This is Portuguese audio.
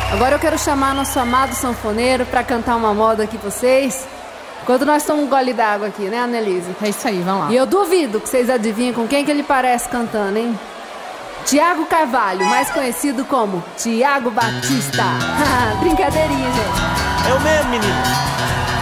Agora eu quero chamar nosso amado sanfoneiro pra cantar uma moda aqui pra vocês. Enquanto nós tomamos um gole d'água aqui, né, Annelise? É isso aí, vamos lá. E eu duvido que vocês adivinhem com quem que ele parece cantando, hein? Tiago Carvalho, mais conhecido como Tiago Batista. Brincadeirinha, gente. É o mesmo, menino.